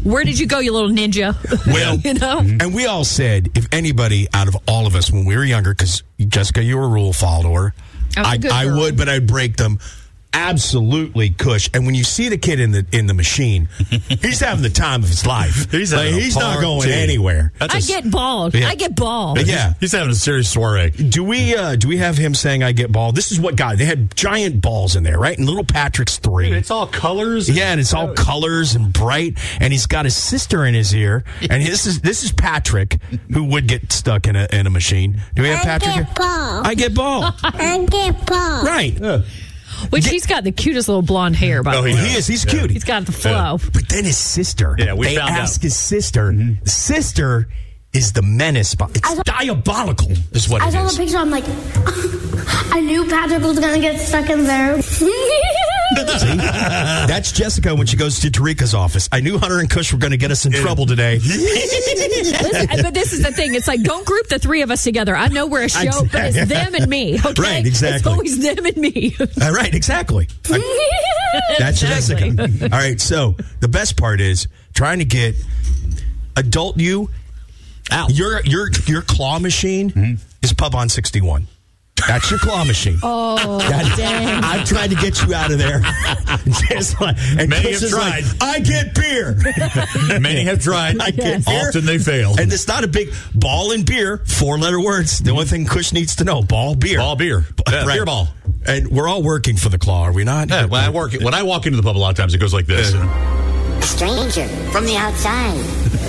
Where did you go, you little ninja? Well, you know? And we all said, if anybody out of all of us when we were younger, because Jessica, you were a rule follower, I would, but I'd break them. Absolutely, Kush. And when you see the kid in the machine, he's having the time of his life. He's not going anywhere. I get bald. Yeah. I get bald. Yeah, he's having a serious soiree. Do we have him saying I get bald? This is what they had giant balls in there, right? And little Patrick's 3. Dude, it's all colors. Yeah, and it's all colors and bright. And he's got his sister in his ear. And this is Patrick, who would get stuck in a machine. Do we have Patrick? I get bald. I get bald. I get bald. Right. Which he's got the cutest little blonde hair, by the way. He is. He's cute. He's got the flow. But then his sister. Yeah, they ask his sister. Mm-hmm. The sister is the menace. It's diabolical, is what it is. I saw the picture. I'm like, I knew Patrick was going to get stuck in there. See? That's Jessica when she goes to Tarika's office. I knew Hunter and Kush were going to get us in trouble today. Listen, but this is the thing. It's like, don't group the 3 of us together. I know we're a show, but it's them and me. Okay? Right, exactly. It's always them and me. Right, exactly. That's exactly. Jessica. All right, so the best part is trying to get adult you out. Your claw machine is Pub on 61. That's your claw machine. Oh, dang. I've tried to get you out of there. And many Chris have tried. Like, I get beer. Many have tried. I get beer. Often they fail. And it's not a big ball and beer, 4-letter words. The only thing Kush needs to know, ball, beer. Ball, beer. Right. Beer ball. And we're all working for the claw, are we not? Yeah, when I walk into the pub a lot of times, it goes like this. A stranger from the outside.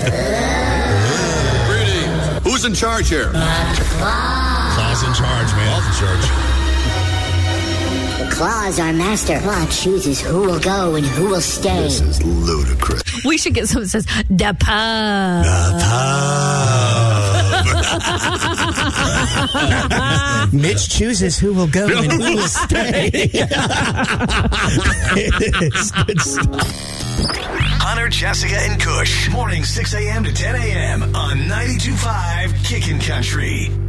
Greetings. Who's in charge here? Claw's in charge, man. Claw's in charge. The Claw is our master. Claw chooses who will go and who will stay. This is ludicrous. We should get something that says, the pub. The pub. Mitch chooses who will go and who will stay. It is good stuff. Hunter, Jessica, and Kush. Morning 6 a.m. to 10 a.m. on 92.5 Kickin' Country.